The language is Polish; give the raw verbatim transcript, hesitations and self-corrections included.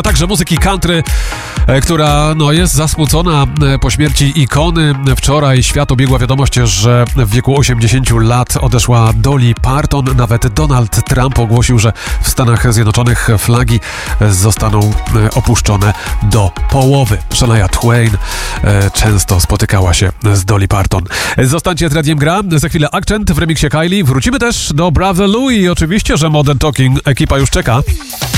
Także muzyki country, która no, jest zasmucona po śmierci ikony. Wczoraj świat obiegła wiadomość, że w wieku osiemdziesięciu lat odeszła Dolly Parton. Nawet Donald Trump ogłosił, że w Stanach Zjednoczonych flagi zostaną opuszczone do połowy. Shania Twain często spotykała się z Dolly Parton. Zostańcie z Radiem Gra. Za chwilę akcent w remiksie Kylie. Wrócimy też do Brother Louie i oczywiście, że Modern Talking ekipa już czeka.